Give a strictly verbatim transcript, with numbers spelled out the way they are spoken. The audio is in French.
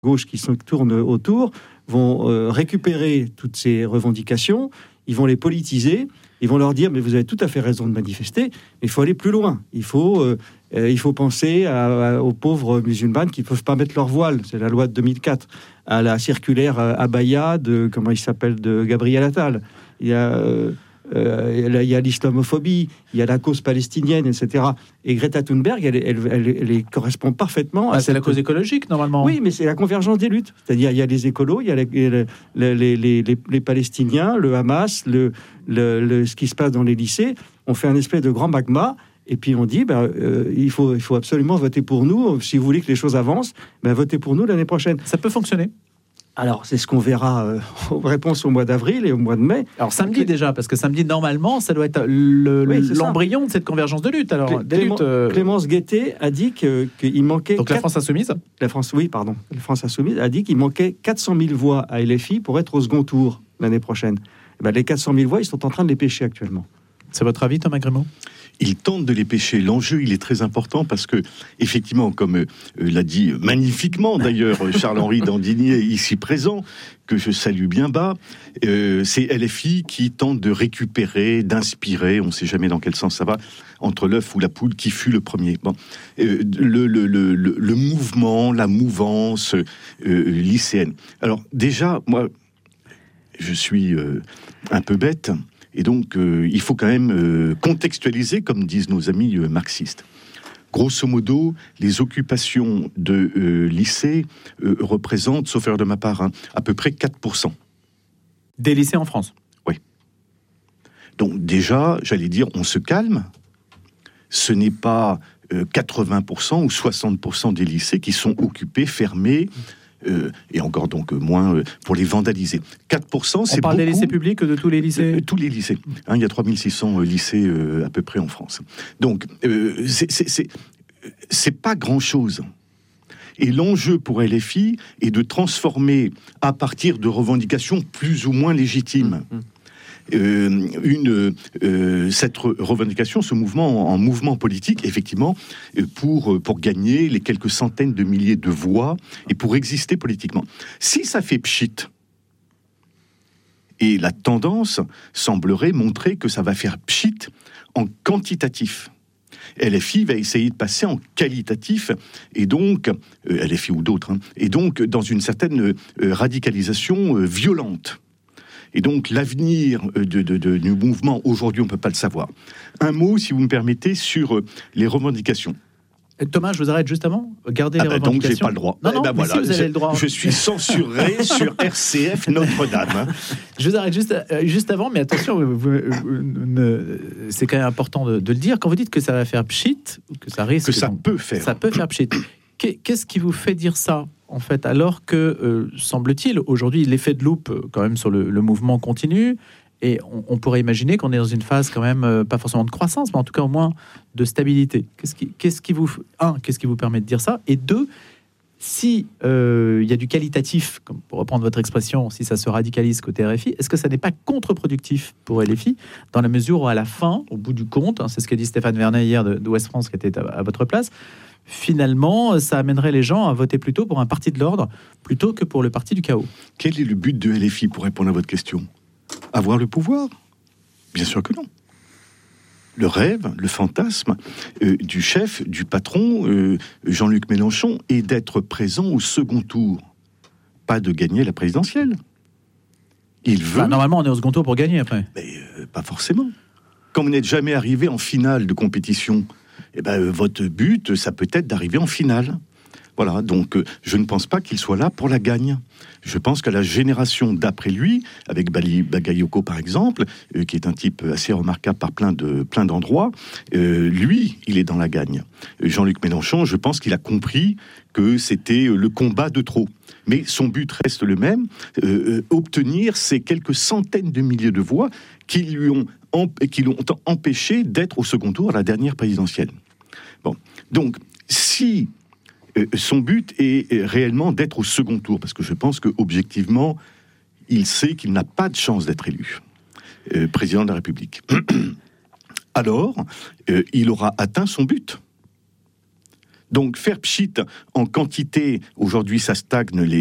gauche qui se tournent autour vont euh, récupérer toutes ces revendications, ils vont les politiser, ils vont leur dire mais vous avez tout à fait raison de manifester, mais il faut aller plus loin, il faut, euh, euh, il faut penser à, à, aux pauvres musulmanes qui ne peuvent pas mettre leur voile, c'est la loi de deux mille quatre, à la circulaire abaya de, comment il s'appelle, de Gabriel Attal, il y a... Euh, Euh, il y a l'islamophobie, il y a la cause palestinienne, et cetera. Et Greta Thunberg, elle, elle, elle, elle, elle correspond parfaitement ah, à... C'est cette... la cause écologique, normalement. Oui, mais c'est la convergence des luttes. C'est-à-dire, il y a les écolos, il y a les, les, les, les, les, les Palestiniens, le Hamas, le, le, le, ce qui se passe dans les lycées. On fait un espèce de grand magma, et puis on dit, ben, euh, il, faut, il faut absolument voter pour nous. Si vous voulez que les choses avancent, ben, votez pour nous l'année prochaine. Ça peut fonctionner. Alors, c'est ce qu'on verra euh, en réponse au mois d'avril et au mois de mai. Alors, samedi déjà, parce que samedi, normalement, ça doit être le, oui, l'embryon ça. de cette convergence de lutte. Alors, Clé- des Clément, luttes, euh... Clémence Guettet a dit que, qu'il manquait... Donc, quatre... la France Insoumise La France, oui, pardon. La France Insoumise a dit qu'il manquait quatre cent mille voix à L F I pour être au second tour l'année prochaine. Et ben, les quatre cent mille voix, ils sont en train de les pêcher actuellement. C'est votre avis, Thomas Grémaud ? Ils tentent de les pêcher. L'enjeu, il est très important parce que, effectivement, comme euh, l'a dit magnifiquement d'ailleurs Charles-Henri Dandinier, ici présent, que je salue bien bas, euh, c'est L F I qui tente de récupérer, d'inspirer, on ne sait jamais dans quel sens ça va, entre l'œuf ou la poule, qui fut le premier. Bon, euh, le, le, le, le, le mouvement, la mouvance euh, lycéenne. Alors déjà, moi, je suis euh, un peu bête. Et donc, euh, il faut quand même euh, contextualiser, comme disent nos amis euh, marxistes. Grosso modo, les occupations de euh, lycées euh, représentent, sauf erreur de ma part, hein, à peu près quatre pour cent. Des lycées en France ? Oui. Donc déjà, j'allais dire, on se calme. Ce n'est pas euh, quatre-vingts pour cent ou soixante pour cent des lycées qui sont occupés, fermés, Euh, et encore donc moins euh, pour les vandaliser. quatre pour cent, c'est On parle beaucoup. Des lycées publics, de tous les lycées euh, Tous les lycées. Hein, il y a trois mille six cents euh, lycées euh, à peu près en France. Donc, euh, c'est, c'est, c'est, c'est pas grand-chose. Et l'enjeu pour L F I est de transformer, à partir de revendications plus ou moins légitimes, mmh, mmh. Euh, une, euh, cette revendication, ce mouvement en, en mouvement politique, effectivement, pour, pour gagner les quelques centaines de milliers de voix et pour exister politiquement. Si ça fait pchit, et la tendance semblerait montrer que ça va faire pchit en quantitatif. L F I va essayer de passer en qualitatif, et donc, euh, L F I ou d'autres, hein, et donc dans une certaine euh, radicalisation euh, violente. Et donc, l'avenir de, de, de, du mouvement, aujourd'hui, on ne peut pas le savoir. Un mot, si vous me permettez, sur les revendications. Thomas, je vous arrête juste avant. Gardez ah les bah revendications. Donc, j'ai pas le droit. Non, non, eh ben mais voilà, si vous avez le droit. Je suis censuré sur R C F Notre-Dame. Hein. Je vous arrête juste, euh, juste avant, mais attention, vous, vous, vous, ne, c'est quand même important de, de le dire. Quand vous dites que ça va faire pchit, que ça risque... Que ça donc, peut faire. Ça peut faire pchit. Qu'est-ce qui vous fait dire ça, en fait, alors que, euh, semble-t-il, aujourd'hui, l'effet de loupe, quand même, sur le, le mouvement continue, et on, on pourrait imaginer qu'on est dans une phase, quand même, euh, pas forcément de croissance, mais en tout cas, au moins, de stabilité. Qu'est-ce qui, qu'est-ce qui vous... Un, qu'est-ce qui vous permet de dire ça ? Et deux, si euh, il y a du qualitatif, comme pour reprendre votre expression, si ça se radicalise côté R F I, est-ce que ça n'est pas contre-productif pour L F I, dans la mesure où, à la fin, au bout du compte, hein, c'est ce que dit Stéphane Vernet hier de, de Ouest France, qui était à, à votre place, finalement, ça amènerait les gens à voter plutôt pour un parti de l'ordre, plutôt que pour le parti du chaos. Quel est le but de L F I, pour répondre à votre question ? Avoir le pouvoir ? Bien sûr que non. Le rêve, le fantasme euh, du chef, du patron, euh, Jean-Luc Mélenchon, est d'être présent au second tour, pas de gagner la présidentielle. Il veut... Bah, normalement, on est au second tour pour gagner, après. Mais euh, pas forcément. Quand vous n'êtes jamais arrivé en finale de compétition, eh ben, euh, votre but, ça peut être d'arriver en finale. Voilà, donc euh, je ne pense pas qu'il soit là pour la gagne. Je pense que la génération d'après lui, avec Bali, Bagayoko par exemple, euh, qui est un type assez remarquable par plein, de, plein d'endroits, euh, lui, il est dans la gagne. Jean-Luc Mélenchon, je pense qu'il a compris que c'était le combat de trop. Mais son but reste le même, euh, obtenir ces quelques centaines de milliers de voix qui, lui ont, qui l'ont empêché d'être au second tour à la dernière présidentielle. Bon, donc, si... Euh, son but est réellement d'être au second tour, parce que je pense qu'objectivement, il sait qu'il n'a pas de chance d'être élu euh, président de la République. Alors, euh, il aura atteint son but. Donc faire pchit en quantité, aujourd'hui ça stagne, les